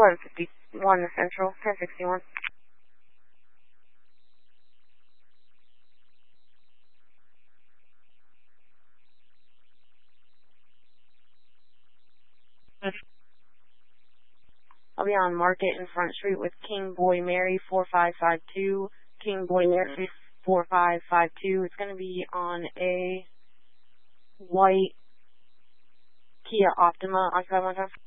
1151 Central, 1061. I'll be on Market in Front Street with King Boy Mary 4552. King Boy Mary 4552. It's going to be on a white Kia Optima. Occupy one time.